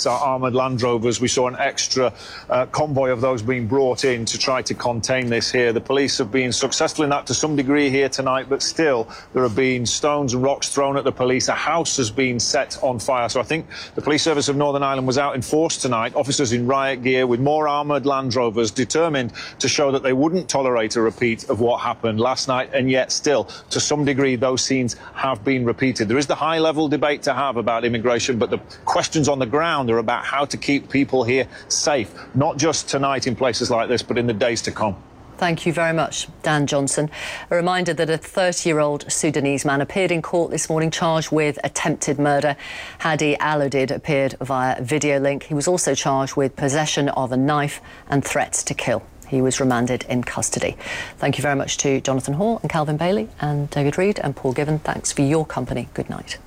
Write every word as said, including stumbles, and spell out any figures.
That's our armoured Land Rovers. We saw an extra uh, convoy of those being brought in to try to contain this here. The police have been successful in that to some degree here tonight, but still there have been stones and rocks thrown at the police. A house has been set on fire. So I think the Police Service of Northern Ireland was out in force tonight, officers in riot gear with more armoured Land Rovers, determined to show that they wouldn't tolerate a repeat of what happened last night, and yet still, to some degree, those scenes have been repeated. There is the high-level debate to have about immigration, but the questions on the ground are about how to keep people here safe, not just tonight in places like this, but in the days to come. Thank you very much, Dan Johnson. A reminder that a thirty-year-old Sudanese man appeared in court this morning charged with attempted murder. Hadi Aludid appeared via video link. He was also charged with possession of a knife and threats to kill. He was remanded in custody. Thank you very much to Jonathan Hall and Calvin Bailey and David Reid and Paul Given. Thanks for your company. Good night.